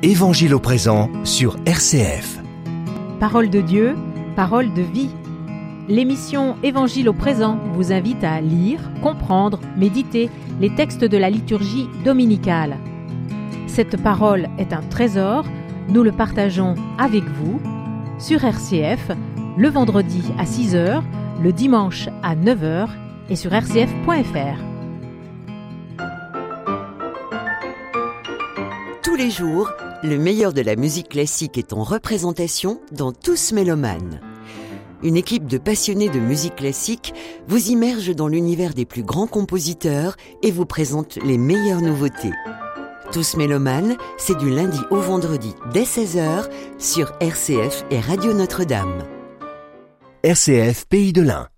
Évangile au présent sur RCF. Parole de Dieu, parole de vie. L'émission Évangile au présent vous invite à lire, comprendre, méditer les textes de la liturgie dominicale. Cette parole est un trésor, nous le partageons avec vous sur RCF, le vendredi à 6h, le dimanche à 9h et sur rcf.fr. Tous les jours, le meilleur de la musique classique est en représentation dans Tous Mélomanes. Une équipe de passionnés de musique classique vous immerge dans l'univers des plus grands compositeurs et vous présente les meilleures nouveautés. Tous Mélomanes, c'est du lundi au vendredi dès 16h sur RCF et Radio Notre-Dame. RCF Pays de l'Ain.